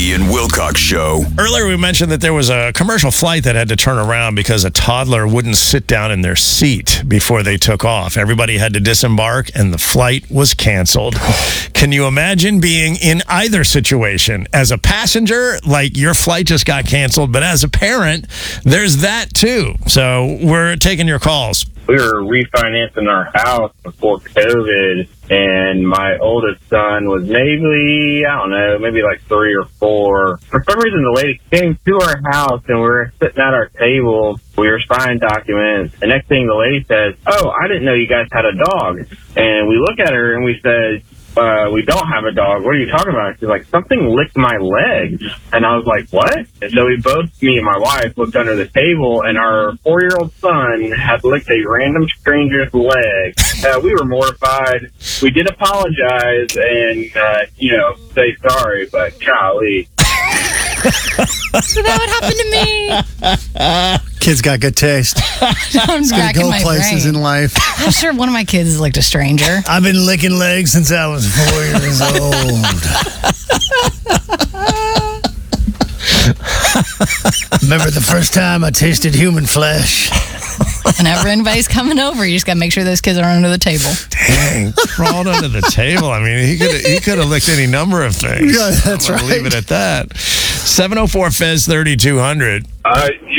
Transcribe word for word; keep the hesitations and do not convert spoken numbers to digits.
Freddie and Wilcox Show. Earlier, we mentioned that there was a commercial flight that had to turn around because a toddler wouldn't sit down in their seat before they took off. Everybody had to disembark, and the flight was canceled. Can you imagine being in either situation? As a passenger, like your flight just got canceled, but as a parent, there's that too. So we're taking your calls. We were refinancing our house before COVID, and my oldest son was maybe, I don't know, maybe like three or four. For some reason, the lady came to our house, and we were sitting at our table. We were signing documents. The next thing the lady says, "Oh, I didn't know you guys had a dog." And we look at her, and we said, Uh, we don't have a dog. What are you talking about? She's like, something licked my leg. And I was like, what? And so we both, me and my wife, looked under the table, and our four-year-old son had licked a random stranger's leg. Uh, we were mortified. We did apologize and, uh, you know, say sorry, but golly. So that would happen to me. Kid's got good taste. I'm He's gonna racking go my places brain. in life. I'm sure one of my kids licked a stranger. I've been licking legs since I was four years old. Remember the first time I tasted human flesh? Whenever anybody's coming over, you just got to make sure those kids are under the table. Dang, crawled under the table. I mean, he could he could have licked any number of things. Yeah, that's I'm gonna right. Leave it at that. seven oh four Fez thirty-two hundred. Uh,